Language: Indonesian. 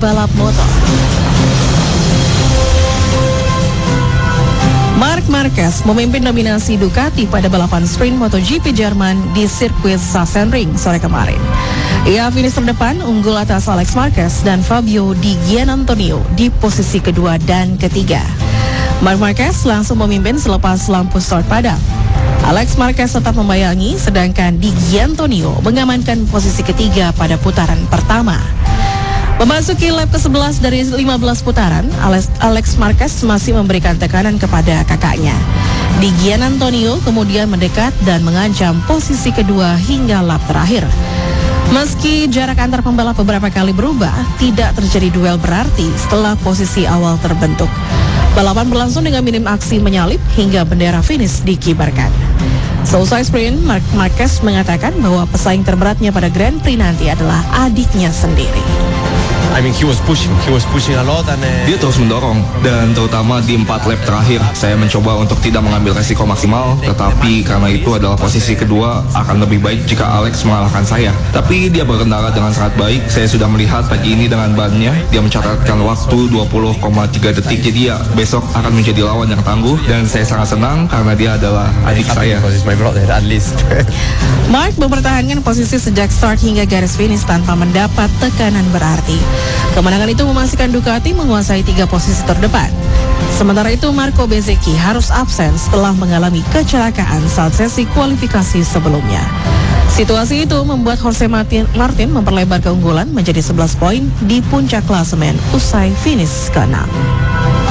balap motor. Marc Marquez memimpin dominasi Ducati pada balapan sprint MotoGP Jerman di sirkuit Sachsenring sore kemarin. Ia finish terdepan unggul atas Alex Marquez dan Fabio Di Giannantonio di posisi kedua dan ketiga. Marc Marquez langsung memimpin selepas lampu start padam. Alex Marquez tetap membayangi, sedangkan Di Giannantonio mengamankan posisi ketiga pada putaran pertama. Memasuki lap ke-11 dari 15 putaran, Alex Marquez masih memberikan tekanan kepada kakaknya. Di Giannantonio kemudian mendekat dan mengancam posisi kedua hingga lap terakhir. Meski jarak antar pembalap beberapa kali berubah, tidak terjadi duel berarti setelah posisi awal terbentuk. Balapan berlangsung dengan minim aksi menyalip hingga bendera finish dikibarkan. Selesai sprint, Marc Marquez mengatakan bahwa pesaing terberatnya pada Grand Prix nanti adalah adiknya sendiri. He was pushing a lot Dia terus mendorong, dan terutama di 4 lap terakhir saya mencoba untuk tidak mengambil resiko maksimal, tetapi karena itu adalah posisi kedua, akan lebih baik jika Alex mengalahkan saya. Tapi dia berkendara dengan sangat baik. Saya sudah melihat pagi ini dengan bannya, dia mencatatkan waktu 20,3 detik, jadi ya besok akan menjadi lawan yang tangguh, dan saya sangat senang karena dia adalah adik saya. Marc mempertahankan posisi sejak start hingga garis finish tanpa mendapat tekanan berarti. Kemenangan itu memastikan Ducati menguasai 3 posisi terdepan. Sementara itu Marco Bezzecchi harus absen setelah mengalami kecelakaan saat sesi kualifikasi sebelumnya. Situasi itu membuat Jorge Martin memperlebar keunggulan menjadi 11 poin di puncak klasemen usai finish ke-6.